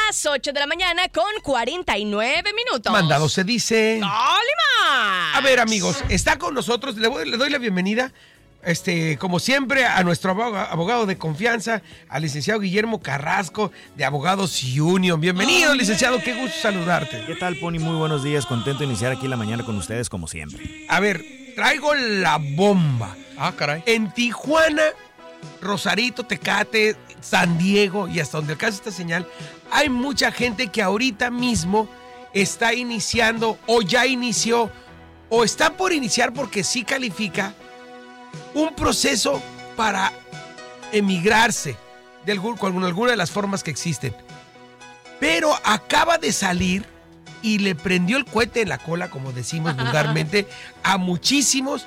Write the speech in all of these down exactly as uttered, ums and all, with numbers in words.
las ocho de la mañana con cuarenta y nueve minutos. Mandado se dice. ¡Dale más! A ver, amigos, está con nosotros, le, voy, le doy la bienvenida, este, como siempre, a nuestro abogado, abogado de confianza, al licenciado Guillermo Carrasco, de Abogados Union. Bienvenido, oh, licenciado, yeah. Qué gusto saludarte. ¿Qué tal, Pony? Muy buenos días, contento de iniciar aquí la mañana con ustedes, como siempre. A ver, traigo la bomba. Ah, caray. En Tijuana, Rosarito, Tecate, San Diego y hasta donde alcanza esta señal, hay mucha gente que ahorita mismo está iniciando o ya inició o está por iniciar porque sí califica un proceso para emigrarse de algún, con alguna de las formas que existen. Pero acaba de salir y le prendió el cohete en la cola, como decimos vulgarmente, a muchísimos.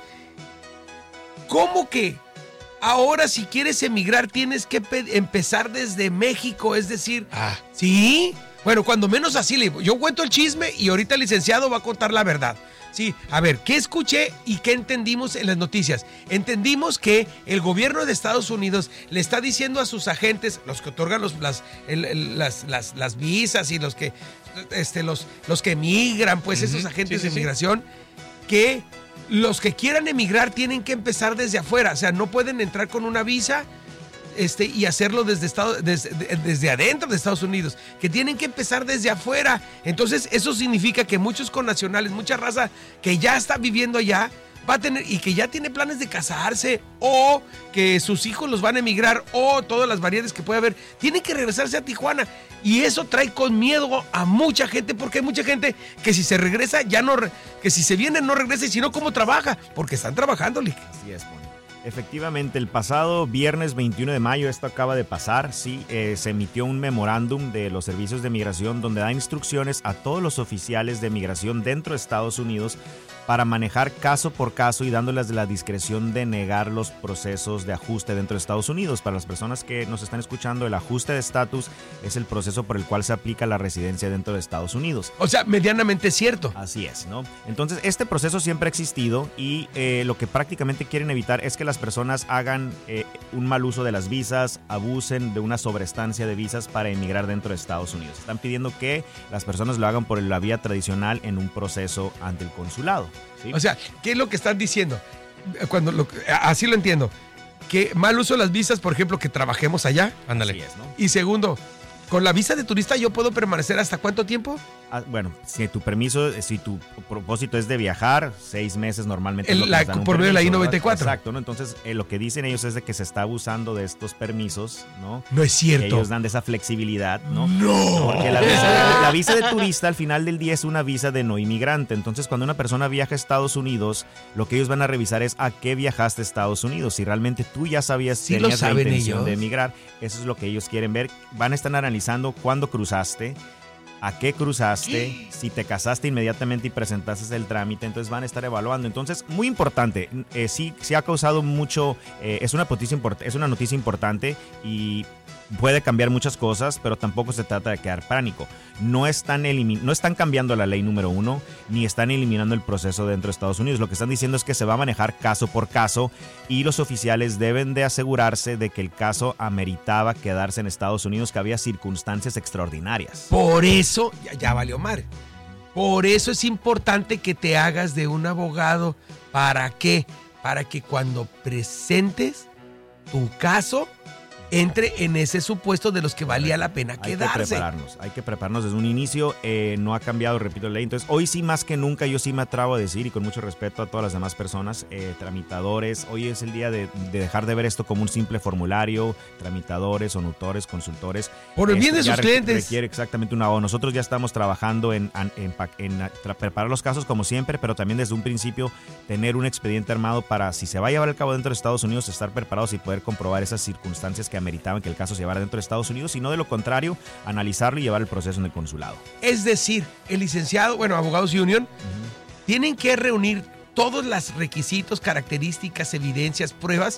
¿Cómo que ahora si quieres emigrar tienes que pe- empezar desde México? Es decir, ah. ¿sí? Bueno, cuando menos así le digo. Yo cuento el chisme y ahorita el licenciado va a contar la verdad. Sí, a ver, ¿qué escuché y qué entendimos en las noticias? Entendimos que el gobierno de Estados Unidos le está diciendo a sus agentes, los que otorgan los, las, el, el, las, las, las visas y los que, este, los, los que emigran, pues uh-huh. esos agentes sí, sí, de migración, sí. que los que quieran emigrar tienen que empezar desde afuera. O sea, no pueden entrar con una visa este, y hacerlo desde, estado, desde, desde adentro de Estados Unidos, que tienen que empezar desde afuera. Entonces, eso significa que muchos connacionales, mucha raza que ya está viviendo allá, va a tener y que ya tiene planes de casarse o que sus hijos los van a emigrar o todas las variedades que puede haber, tienen que regresarse a Tijuana. Y eso trae con miedo a mucha gente, porque hay mucha gente que si se regresa ya no, que si se viene no regresa y si no, ¿cómo trabaja? Porque están trabajando, Lick. Así es, Pony. Efectivamente, el pasado viernes veintiuno de mayo, esto acaba de pasar, sí, eh, se emitió un memorándum de los servicios de migración donde da instrucciones a todos los oficiales de migración dentro de Estados Unidos para manejar caso por caso y dándoles la discreción de negar los procesos de ajuste dentro de Estados Unidos. Para las personas que nos están escuchando, el ajuste de estatus es el proceso por el cual se aplica la residencia dentro de Estados Unidos. O sea, medianamente cierto. Así es, ¿no? Entonces, este proceso siempre ha existido y eh, lo que prácticamente quieren evitar es que las personas hagan eh, un mal uso de las visas, abusen de una sobreestancia de visas para emigrar dentro de Estados Unidos. Están pidiendo que las personas lo hagan por la vía tradicional en un proceso ante el consulado. ¿Sí? O sea, ¿qué es lo que están diciendo? Cuando lo, así lo entiendo. Que mal uso de las visas, por ejemplo, que trabajemos allá. Ándale. Así es, ¿no? Y segundo, ¿con la visa de turista yo puedo permanecer hasta cuánto tiempo? Ah, bueno, si tu permiso, si tu propósito es de viajar, seis meses normalmente. El, es lo la, que dan por medio de la I noventa y cuatro. Exacto, ¿no? Entonces, eh, lo que dicen ellos es de que se está abusando de estos permisos, ¿no? No es cierto. Que ellos dan de esa flexibilidad, ¿no? No. Porque la visa, la visa de turista al final del día es una visa de no inmigrante. Entonces, cuando una persona viaja a Estados Unidos, lo que ellos van a revisar es a qué viajaste a Estados Unidos. Si realmente tú ya sabías sí tenías la intención ellos. de emigrar, eso es lo que ellos quieren ver. Van a estar analizando cuándo cruzaste, a qué cruzaste, si te casaste inmediatamente y presentaste el trámite, entonces van a estar evaluando. Entonces, muy importante, eh, sí, sí ha causado mucho, eh, es una noticia import- es una noticia importante y puede cambiar muchas cosas, pero tampoco se trata de quedar pánico. No están, elimin- no están cambiando la ley número uno, ni están eliminando el proceso dentro de Estados Unidos. Lo que están diciendo es que se va a manejar caso por caso y los oficiales deben de asegurarse de que el caso ameritaba quedarse en Estados Unidos, que había circunstancias extraordinarias. Por eso, ya, ya valió madre. Por eso es importante que te hagas de un abogado. ¿Para qué? Para que cuando presentes tu caso entre en ese supuesto de los que valía la pena quedarse. Hay que prepararnos, hay que prepararnos desde un inicio, eh, no ha cambiado, repito, la ley. Entonces, hoy sí más que nunca, yo sí me atrevo a decir, y con mucho respeto a todas las demás personas, eh, tramitadores, hoy es el día de, de dejar de ver esto como un simple formulario, tramitadores, onutores, consultores. Por el bien de sus re- clientes. Requiere exactamente un abogado. Nosotros ya estamos trabajando en, en, en, en tra- preparar los casos como siempre, pero también desde un principio tener un expediente armado para, si se va a llevar a cabo dentro de Estados Unidos, estar preparados y poder comprobar esas circunstancias que ameritaban que el caso se llevara dentro de Estados Unidos, y no de lo contrario, analizarlo y llevar el proceso en el consulado. Es decir, el licenciado, bueno, Abogados Union, uh-huh. tienen que reunir todos los requisitos, características, evidencias, pruebas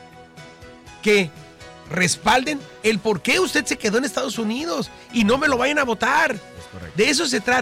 que respalden el por qué usted se quedó en Estados Unidos y no me lo vayan a votar. Es correcto. De eso se trata.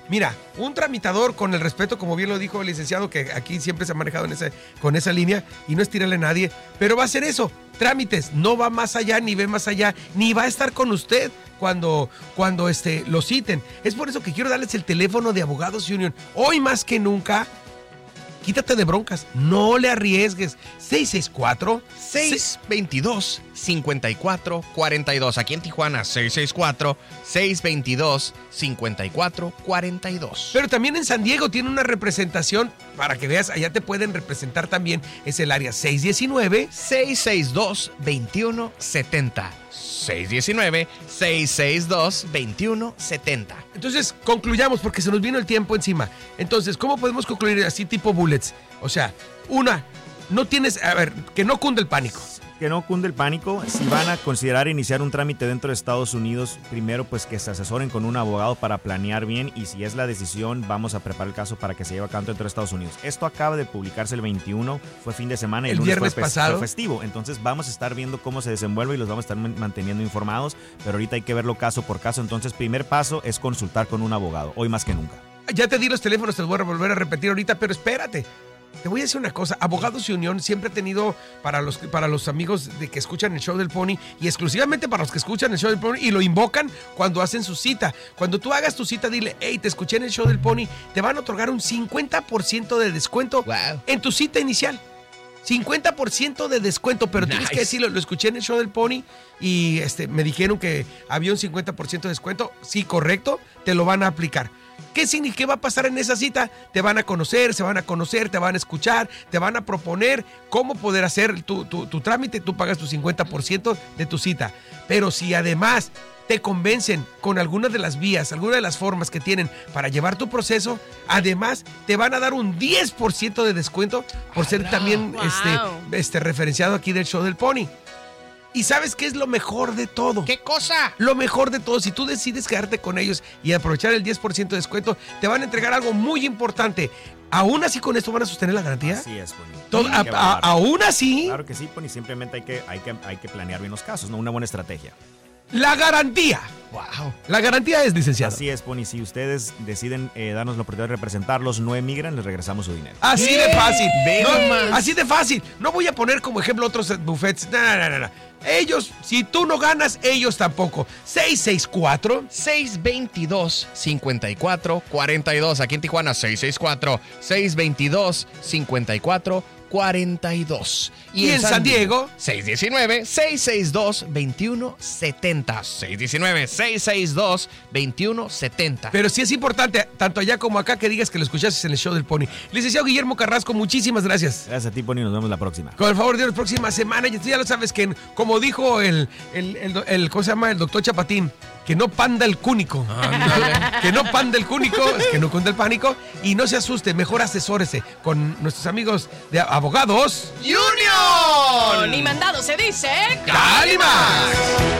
Mira, un tramitador, con el respeto, como bien lo dijo el licenciado, que aquí siempre se ha manejado en ese, con esa línea, y no es tirarle a nadie, pero va a hacer eso, trámites, no va más allá, ni ve más allá, ni va a estar con usted cuando, cuando este, lo citen. Es por eso que quiero darles el teléfono de Abogados Union. Hoy más que nunca, quítate de broncas, no le arriesgues. seis seis cuatro, seis veintidós, cincuenta y cuatro cuarenta y dos. Aquí en Tijuana, seis seis cuatro, seis veintidós, cincuenta y cuatro cuarenta y dos. Pero también en San Diego tiene una representación, para que veas, allá te pueden representar también, es el área seis diecinueve, seis seis dos, veintiuno setenta. seis diecinueve, seis seis dos, veintiuno setenta. Entonces, concluyamos porque se nos vino el tiempo encima. Entonces, ¿cómo podemos concluir así tipo bullets? O sea, una, no tienes, a ver, que no cunde el pánico. Que no cunde el pánico. Si van a considerar iniciar un trámite dentro de Estados Unidos, primero pues que se asesoren con un abogado para planear bien, y si es la decisión, vamos a preparar el caso para que se lleve a cabo dentro de Estados Unidos. Esto acaba de publicarse el veintiuno, fue fin de semana y el, el lunes viernes fue, fes- pasado. fue festivo. Entonces vamos a estar viendo cómo se desenvuelve y los vamos a estar man- manteniendo informados, pero ahorita hay que verlo caso por caso. Entonces, primer paso es consultar con un abogado, hoy más que nunca. Ya te di los teléfonos, te los voy a volver a repetir ahorita, pero espérate. Te voy a decir una cosa, Abogados Unión siempre ha tenido para los, para los amigos de que escuchan el show del Pony, y exclusivamente para los que escuchan el show del Pony y lo invocan cuando hacen su cita. Cuando tú hagas tu cita, dile, hey, te escuché en el show del Pony, te van a otorgar un cincuenta por ciento de descuento Wow. en tu cita inicial. cincuenta por ciento de descuento, pero Nice. tienes que decirlo, lo escuché en el show del Pony y este, me dijeron que había un cincuenta por ciento de descuento. Sí, correcto, te lo van a aplicar. ¿Qué significa? ¿Qué va a pasar en esa cita? Te van a conocer, se van a conocer, te van a escuchar, te van a proponer cómo poder hacer tu, tu, tu trámite, tú pagas tu cincuenta por ciento de tu cita. Pero si además te convencen con alguna de las vías, alguna de las formas que tienen para llevar tu proceso, además te van a dar un diez por ciento de descuento por ser también Wow. este, este, referenciado aquí del show del Pony. ¿Y sabes qué es lo mejor de todo? ¿Qué cosa? Lo mejor de todo, si tú decides quedarte con ellos y aprovechar el diez por ciento de descuento, te van a entregar algo muy importante. ¿Aún así con esto van a sostener la garantía? Así es, Pony. Todo- Hay a- que a- evaluar. ¿Aún así? Claro que sí, Pony. Simplemente hay que, hay que, hay que planear bien los casos, ¿no? Una buena estrategia. La garantía. Wow. La garantía es, licenciado. Así es, Pony. Si ustedes deciden eh, darnos la oportunidad de representarlos, no emigran, les regresamos su dinero. Así de fácil. Ve No, nomás. así de fácil. No voy a poner como ejemplo otros buffets. No, no, no, no. Ellos, si tú no ganas, ellos tampoco. seis seis cuatro. seis veintidós, cincuenta y cuatro cuarenta y dos. Aquí en Tijuana, seis seis cuatro, seis veintidós, cincuenta y cuatro cuarenta y dos. Y en San Diego, seis diecinueve, seis seis dos, veintiuno setenta. seis diecinueve, seis seis dos, veintiuno setenta. pero sí es importante, tanto allá como acá, que digas que lo escuchaste en el show del Pony. Licenciado Guillermo Carrasco, muchísimas gracias. Gracias a ti, Pony. Nos vemos la próxima. Con el favor de Dios, la próxima semana, y tú ya lo sabes que, como dijo el, el, el, el- ¿cómo se llama? El doctor Chapatín, que no panda el cúnico. Que no panda el cúnico, es que no cunde el pánico, y no se asuste, mejor asesórese con nuestros amigos de Abogados ¡Unión! Ni mandado se dice. Cálimas.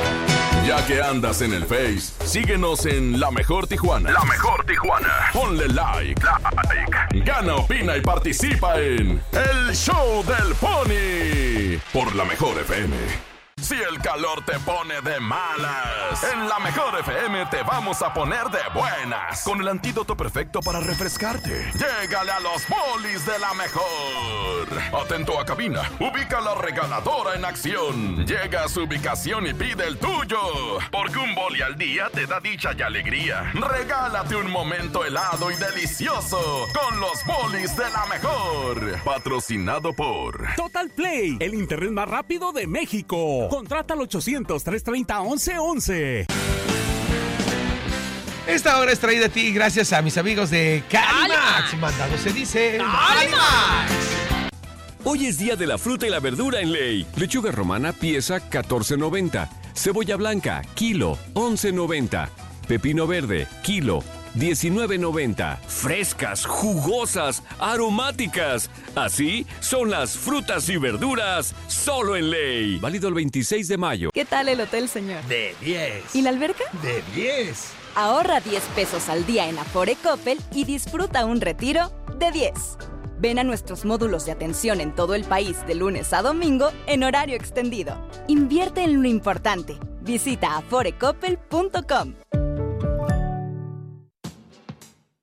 Ya que andas en el Face, síguenos en La Mejor Tijuana. La Mejor Tijuana. Ponle like. Like. Gana, opina y participa en El Show del Pony por La Mejor F M. Si el calor te pone de malas, en La Mejor F M te vamos a poner de buenas. Con el antídoto perfecto para refrescarte. Llégale a los bolis de La Mejor. Atento a cabina, ubica la regaladora en acción. Llega a su ubicación y pide el tuyo. Porque un boli al día te da dicha y alegría. Regálate un momento helado y delicioso con los bolis de La Mejor. Patrocinado por Total Play, el internet más rápido de México. Contrata al ochocientos, trescientos treinta, once once. Esta hora es traída a ti gracias a mis amigos de Calimax. Calimax. Mandado se dice. ¡Calimax! Hoy es día de la fruta y la verdura en Ley. Lechuga romana, pieza catorce noventa. Cebolla blanca, kilo, once noventa. Pepino verde, kilo, diecinueve noventa. Frescas, jugosas, aromáticas. Así son las frutas y verduras solo en Ley. Válido el veintiséis de mayo. ¿Qué tal el hotel, señor? De diez. ¿Y la alberca? De diez. Ahorra diez pesos al día en Afore Coppel y disfruta un retiro de diez. Ven a nuestros módulos de atención en todo el país de lunes a domingo en horario extendido. Invierte en lo importante. Visita afore coppel punto com.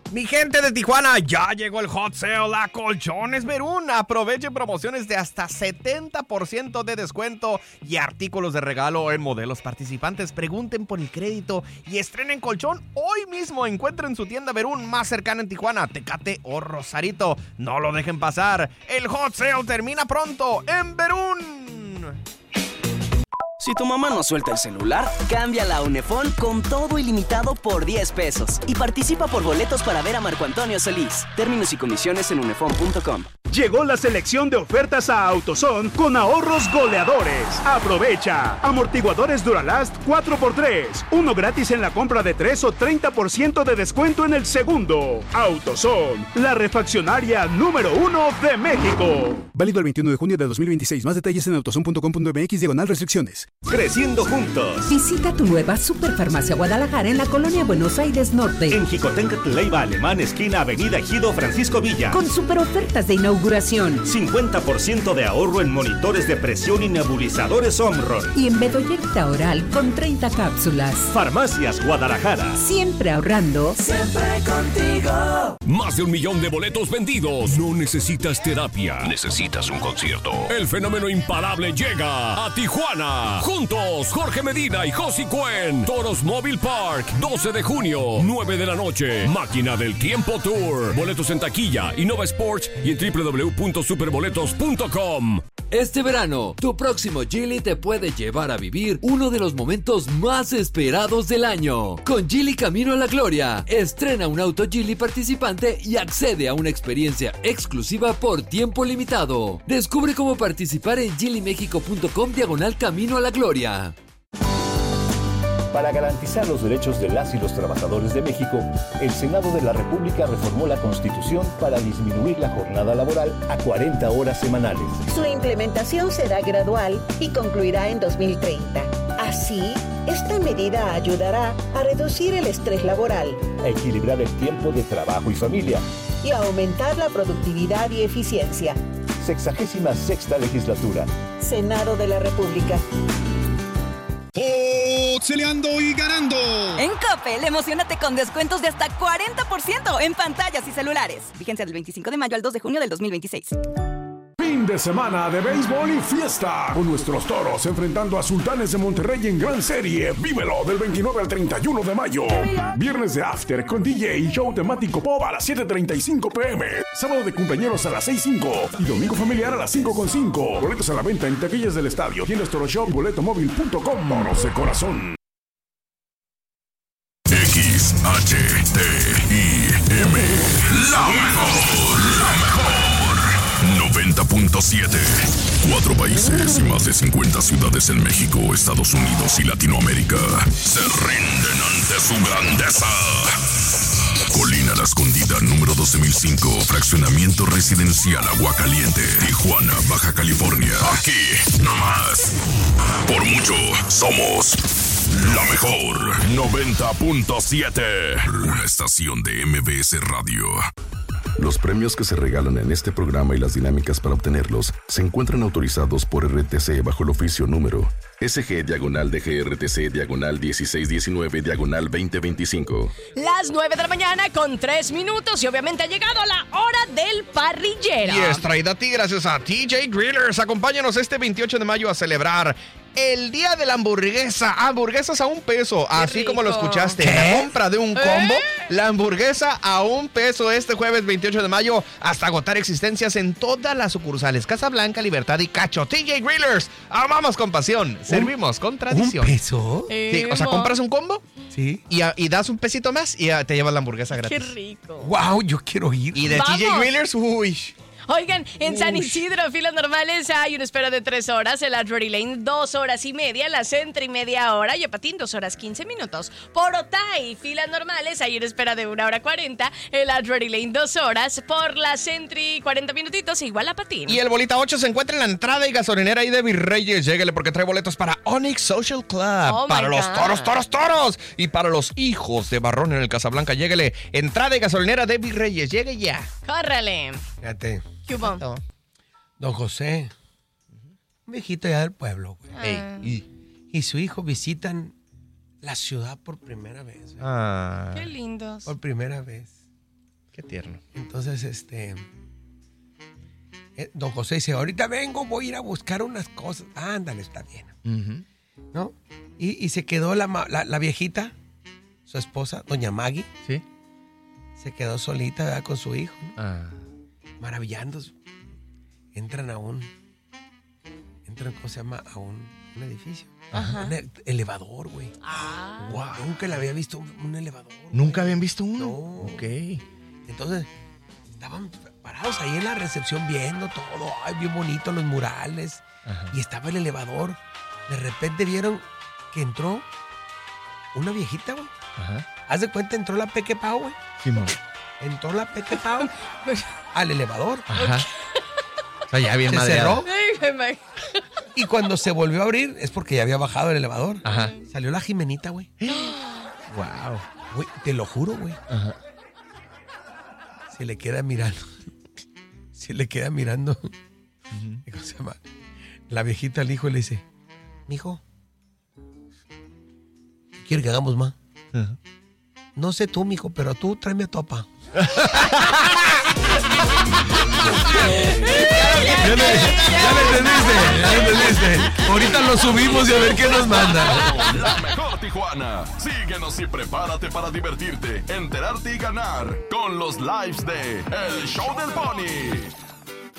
Mi gente de Tijuana, ya llegó el hot sale a Colchones Verún. Aprovechen promociones de hasta setenta por ciento de descuento y artículos de regalo en modelos participantes. Pregunten por el crédito y estrenen colchón hoy mismo. Encuentren su tienda Verún más cercana en Tijuana, Tecate o Rosarito. No lo dejen pasar. El hot sale termina pronto en Verún. Si tu mamá no suelta el celular, cámbiala a Unefón con todo ilimitado por diez pesos y participa por boletos para ver a Marco Antonio Solís. Términos y condiciones en unefón punto com. Llegó la selección de ofertas a AutoZone con ahorros goleadores. Aprovecha. Amortiguadores Duralast cuatro por tres. Uno gratis en la compra de tres o treinta por ciento de descuento en el segundo. AutoZone, la refaccionaria número uno de México. Válido el veintiuno de junio de dos mil veintiséis. Más detalles en autozone punto com punto mx diagonal restricciones. Creciendo juntos. Visita tu nueva Superfarmacia Guadalajara en la colonia Buenos Aires Norte. En Jicotencatl, Leiva Alemán, esquina Avenida Ejido Francisco Villa. Con super ofertas de inauguración. cincuenta por ciento de ahorro en monitores de presión y nebulizadores Omron. Y en Bedoyecta Oral con treinta cápsulas. Farmacias Guadalajara. Siempre ahorrando. Siempre contigo. Más de un millón de boletos vendidos. No necesitas terapia. Necesitas un concierto. El fenómeno imparable llega a Tijuana. Juntos, Jorge Medina y Josie Cuen. Toros Mobile Park, doce de junio, nueve de la noche. Máquina del Tiempo Tour. Boletos en taquilla, Innova Sports y en doble u doble u doble u punto superboletos punto com. Este verano, tu próximo Geely te puede llevar a vivir uno de los momentos más esperados del año. Con Geely Camino a la Gloria, estrena un auto Geely participante y accede a una experiencia exclusiva por tiempo limitado. Descubre cómo participar en geely mexico punto com diagonal Camino a la Gloria. Para garantizar los derechos de las y los trabajadores de México, el Senado de la República reformó la Constitución para disminuir la jornada laboral a cuarenta horas semanales. Su implementación será gradual y concluirá en dos mil treinta. Así, esta medida ayudará a reducir el estrés laboral, a equilibrar el tiempo de trabajo y familia y a aumentar la productividad y eficiencia. Sexagésima sexta legislatura. Senado de la República. Pixeleando y ganando. En Coppel, emocionate con descuentos de hasta cuarenta por ciento en pantallas y celulares. Vigencia del veinticinco de mayo al dos de junio del dos mil veintiséis. Fin de semana de béisbol y fiesta. Con nuestros Toros enfrentando a Sultanes de Monterrey en Gran Serie. Vívelo del veintinueve al treinta y uno de mayo. Viernes de After con D J y show temático pop a las siete treinta y cinco pm. Sábado de cumpleaños a las seis cinco. Y domingo familiar a las cinco cinco. Boletos a la venta en taquillas del estadio. Tiendas Toro Shop y boletomóvil punto com. Toros de corazón. X H T I M. La mejor. La mejor. noventa punto siete. Cuatro países y más de cincuenta ciudades en México, Estados Unidos y Latinoamérica se rinden ante su grandeza. Colina La Escondida, número doce mil cinco, fraccionamiento residencial Aguacaliente, Tijuana, Baja California. Aquí, no más. Por mucho, somos la mejor. noventa punto siete. Una estación de M B S Radio. Los premios que se regalan en este programa y las dinámicas para obtenerlos se encuentran autorizados por R T C bajo el oficio número S G diagonal D G R T C diagonal dieciséis diecinueve diagonal veinte veinticinco. Las nueve de la mañana con tres minutos y obviamente ha llegado la hora del parrillero. Y es traída a ti gracias a T J Grillers. Acompáñanos este veintiocho de mayo a celebrar el día de la hamburguesa. Hamburguesas a un peso, Qué así rico. como lo escuchaste. ¿Qué? La compra de un combo, ¿Eh? la hamburguesa a un peso este jueves veintiocho de mayo hasta agotar existencias en todas las sucursales. Casablanca, Libertad y Cacho. T J Grillers, amamos con pasión, servimos con tradición. ¿Un peso? Sí, o sea, compras un combo Sí. y, y das un pesito más y ah, te llevas la hamburguesa Qué gratis. rico. Wow, yo quiero ir. Y de ¡Vamos! T J Grillers, uy. Oigan, en San Ush. Isidro, filas normales, hay una espera de tres horas. En la Drury Lane, dos horas y media. La Centri, media hora. Y Apatín, dos horas, quince minutos. Por Otay, filas normales, hay una espera de una hora cuarenta. En la Drury Lane, dos horas. Por la Centri, cuarenta minutitos. Igual a Patín. Y el Bolita ocho se encuentra en la entrada y gasolinera ahí de Virreyes. Lléguele porque trae boletos para Onyx Social Club. Oh, para my los God. toros, toros, toros. Y para los hijos de Barrón en el Casablanca. Lléguele. Entrada y gasolinera de Virreyes. Llegue ya. Córrele. Fíjate, ¿Qué hubo? don José, un viejito ya del pueblo, güey. Ah. Ey, y- Y su hijo visitan la ciudad por primera vez. güey. Ah. Qué lindos. Por primera vez. Qué tierno. Entonces, este... eh, don José dice, ahorita vengo, voy a ir a buscar unas cosas. Ándale, está bien. Uh-huh. ¿No? Y, y se quedó la, la, la viejita, su esposa, doña Maggie. Sí. Se quedó solita, ¿verdad? Con su hijo, ¿no? Ah. Maravillándose. Entran a un... Entran, ¿cómo se llama? A un, un edificio. Ajá. Un e- elevador, güey. Ah. Wow, nunca le había visto un, un elevador. ¿Nunca habían visto uno? No. Ok. Entonces, estaban parados ahí en la recepción viendo todo. Ay, bien bonito los murales. Ajá. Y estaba el elevador. De repente vieron que entró una viejita, güey. Ajá. Haz de cuenta, entró la Peque Pau, güey. Simón. Entró la Peque Pau al elevador. Ajá. O sea, ya bien Se madreado. cerró. Y cuando se volvió a abrir, es porque ya había bajado el elevador. Ajá. Salió la Jimenita, güey. Wow. Güey, te lo juro, güey. Ajá. Se le queda mirando. Se le queda mirando. Uh-huh. ¿Cómo se llama? La viejita al hijo le dice, mijo, ¿qué quiere que hagamos más? Uh-huh. No sé tú, mijo, pero tú tráeme a tu papá. Ya le, ya le entendiste, ya le entendiste. Ahorita lo subimos y a ver qué nos manda. La mejor Tijuana. Síguenos y prepárate para divertirte, enterarte y ganar con los lives de El Show del Pony.